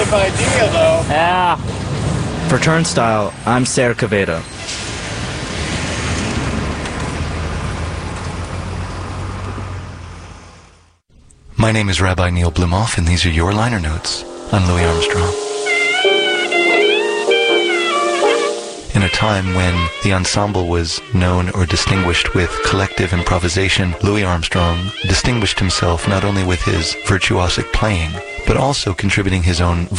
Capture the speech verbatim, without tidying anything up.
rough idea, though. Yeah. For Turnstile, I'm Ser Caveda. My name is Rabbi Neil Blumoff, and these are your liner notes on Louis Armstrong. In a time when the ensemble was known or distinguished with collective improvisation, Louis Armstrong distinguished himself not only with his virtuosic playing, but also contributing his own